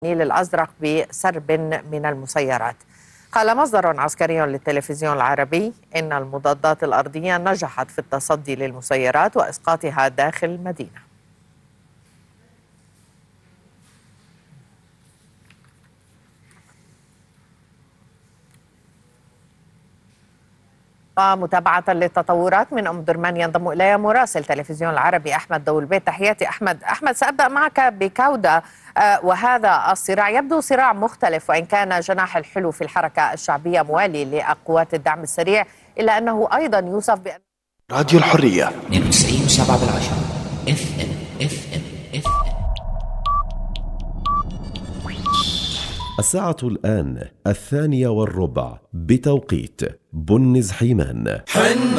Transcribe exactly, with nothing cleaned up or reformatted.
النيل الأزرق بسرب من المسيرات. قال مصدر عسكري للتلفزيون العربي إن المضادات الأرضية نجحت في التصدي للمسيرات وإسقاطها داخل المدينة. ومتابعة للتطورات من أم درمان ينضم إلي مراسل تلفزيون العربي أحمد دولبيت. تحياتي أحمد. أحمد، سأبدأ معك بكودة، وهذا الصراع يبدو صراع مختلف، وإن كان جناح الحلو في الحركة الشعبية موالي لقوات الدعم السريع، إلا أنه أيضا يوصف بأن راديو الحرية اثنين وتسعين وسبعة بالعشرة اف ام اف ام اف ام. الساعة الآن الثانية والربع بتوقيت بنز حيمان.